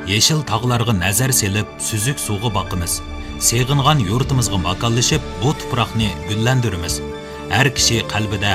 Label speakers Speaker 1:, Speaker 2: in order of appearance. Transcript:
Speaker 1: Yeşil tağlarga nazar selib, süzük suğu baqimiz. Seg'ingan yurtimizga makonlashib, bu tuproqni gullantiramiz. Har kishi qalbida